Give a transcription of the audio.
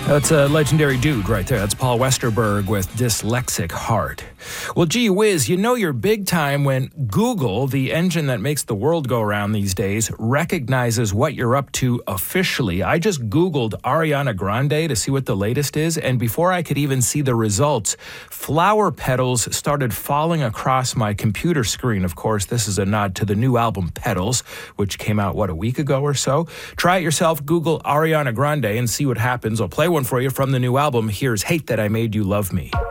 That's a legendary dude right there. That's Paul Westerberg with Dyslexic Heart. Well, gee whiz, you know you're big time when Google, the engine that makes the world go around these days, recognizes what you're up to officially. I just Googled Ariana Grande to see what the latest is, and before I could even see the results, flower petals started falling across my computer screen. Of course, this is a nod to the new album Petals, which came out, a week ago or so? Try it yourself. Google Ariana Grande and see what happens. I'll play one for you from the new album. Here's Hate That I Made You Love Me.